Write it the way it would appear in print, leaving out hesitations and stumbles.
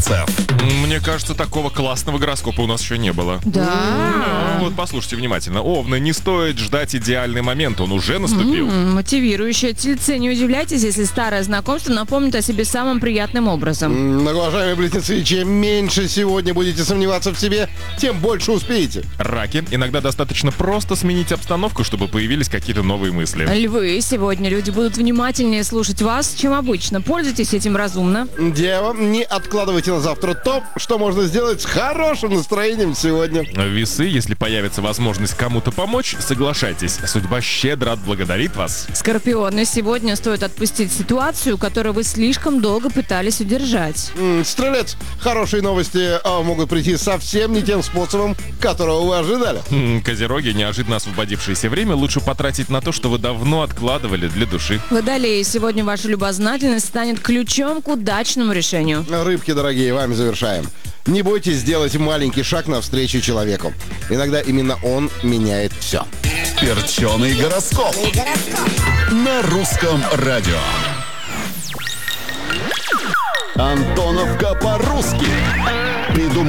Мне кажется, такого классного гороскопа у нас еще не было. Да. Вот послушайте внимательно. Овны, не стоит ждать идеальный момент, он уже наступил. Мотивирующее. Тельцы, не удивляйтесь, если старое знакомство напомнит о себе самым приятным образом. Уважаемые близнецы, чем меньше сегодня будете сомневаться в себе, тем больше успеете. Раки, иногда достаточно просто сменить обстановку, чтобы появились какие-то новые мысли. Львы, сегодня люди будут внимательнее слушать вас, чем обычно. Пользуйтесь этим разумно. Дева, не откладывайте на завтра то, что можно сделать с хорошим настроением сегодня. Весы, если появится возможность кому-то помочь, соглашайтесь. Судьба щедро отблагодарит вас. Скорпионы, сегодня стоит отпустить ситуацию, которую вы слишком долго пытались удержать. Стрелец, хорошие новости могут прийти совсем не тем способом, которого вы ожидали. Козероги, неожиданно освободившееся время лучше потратить на то, что вы давно откладывали для души. Водолеи, сегодня ваша любознательность станет ключом к удачному решению. Рыбки, дорогие, вами завершаем. Не бойтесь сделать маленький шаг навстречу человеку. Иногда именно он меняет все. Перченый гороскоп на русском радио. Антоновка по-русски. Придумал